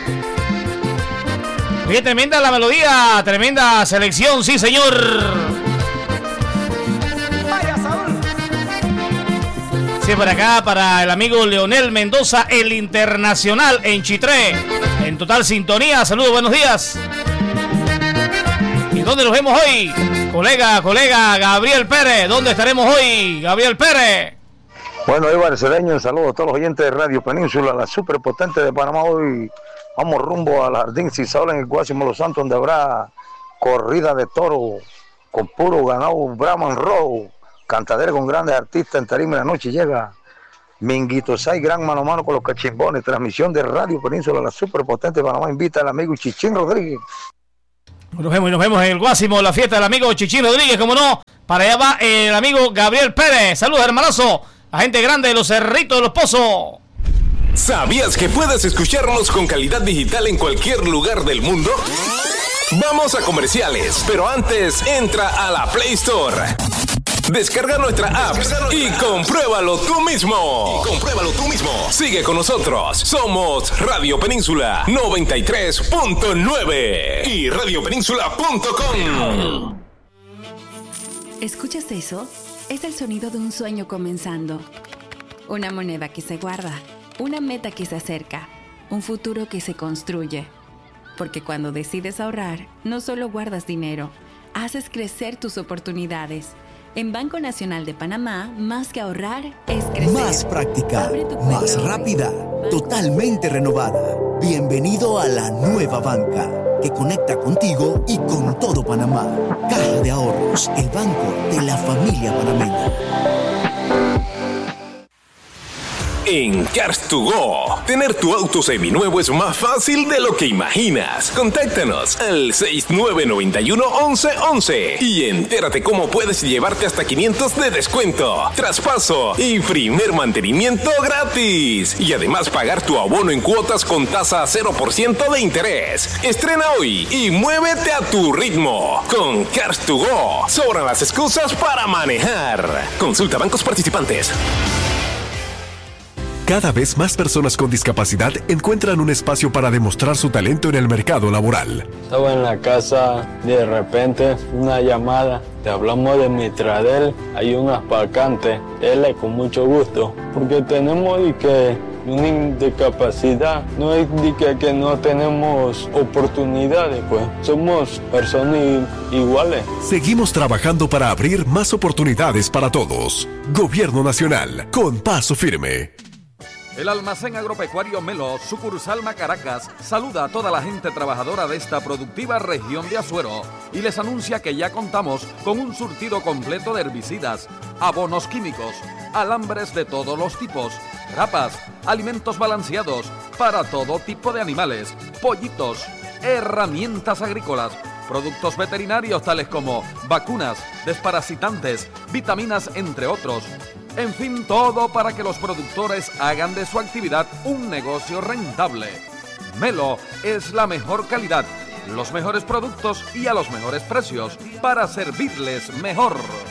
Oye, tremenda la melodía, tremenda selección, sí señor. Sí, por acá para el amigo Leonel Mendoza, el internacional en Chitré, en total sintonía. Saludos, buenos días. ¿Y dónde nos vemos hoy? Colega Gabriel Pérez, ¿dónde estaremos hoy, Gabriel Pérez? Bueno, Ibar Cedeño, saludos a todos los oyentes de Radio Península, la superpotente de Panamá. Hoy vamos rumbo al Jardín Cisaola en el Guásimo Los Santos, donde habrá corrida de toros con puro ganado Brahman rojo, cantadera con grandes artistas en tarima. En la noche llega Minguito Say, gran mano a mano con los cachimbones. Transmisión de Radio Península, la superpotente de Panamá. Invita al amigo Chichín Rodríguez. Nos vemos en el Guásimo, la fiesta del amigo Chichín Rodríguez, como no. Para allá va el amigo Gabriel Pérez. Saludos, hermanazo. La gente grande de los Cerritos de los Pozos. ¿Sabías que puedes escucharnos con calidad digital en cualquier lugar del mundo? Vamos a comerciales, pero antes entra a la Play Store. Descarga nuestra app y compruébalo tú mismo. Sigue con nosotros. Somos Radio Península 93.9 y radiopenínsula.com. ¿Escuchas eso? Es el sonido de un sueño comenzando. Una moneda que se guarda. Una meta que se acerca. Un futuro que se construye. Porque cuando decides ahorrar, no solo guardas dinero, haces crecer tus oportunidades. En Banco Nacional de Panamá, más que ahorrar, es crecer. Más práctica, más rápida, totalmente renovada. Bienvenido a la nueva banca, que conecta contigo y con todo Panamá. Caja de Ahorros, el banco de la familia panameña. En Cars2Go, tener tu auto seminuevo es más fácil de lo que imaginas. Contáctanos al 6991-1111 y entérate cómo puedes llevarte hasta 500 de descuento, traspaso y primer mantenimiento gratis. Y además pagar tu abono en cuotas con tasa 0% de interés. Estrena hoy y muévete a tu ritmo. Con Cars2Go, sobran las excusas para manejar. Consulta bancos participantes. Cada vez más personas con discapacidad encuentran un espacio para demostrar su talento en el mercado laboral. Estaba en la casa, de repente una llamada, te hablamos de Mitradel, hay unas vacantes, él con mucho gusto, porque tenemos una discapacidad, no es que no tenemos oportunidades, pues somos personas iguales. Seguimos trabajando para abrir más oportunidades para todos. Gobierno Nacional, con paso firme. El almacén agropecuario Melo, sucursal Macaracas, saluda a toda la gente trabajadora de esta productiva región de Azuero y les anuncia que ya contamos con un surtido completo de herbicidas, abonos químicos, alambres de todos los tipos, grapas, alimentos balanceados para todo tipo de animales, pollitos, herramientas agrícolas, productos veterinarios tales como vacunas, desparasitantes, vitaminas, entre otros. En fin, todo para que los productores hagan de su actividad un negocio rentable. Melo es la mejor calidad, los mejores productos y a los mejores precios para servirles mejor.